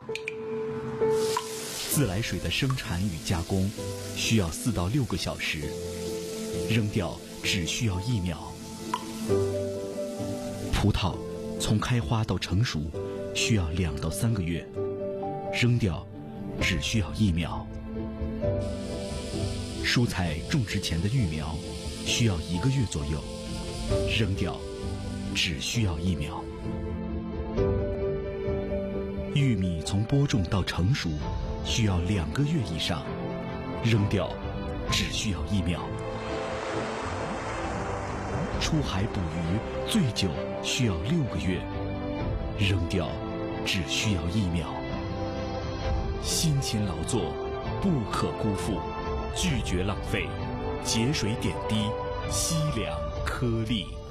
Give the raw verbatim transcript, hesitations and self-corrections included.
自来水的生产与加工需要四到六个小时，扔掉只需要一秒。葡萄从开花到成熟需要两到三个月，扔掉只需要一秒。蔬菜种植前的育苗需要一个月左右，扔掉只需要一秒。玉米从播种到成熟需要两个月以上，扔掉只需要一秒。出海捕鱼最久需要六个月，扔掉只需要一秒。辛勤劳作不可辜负，拒绝浪费，节水点滴，惜良颗粒。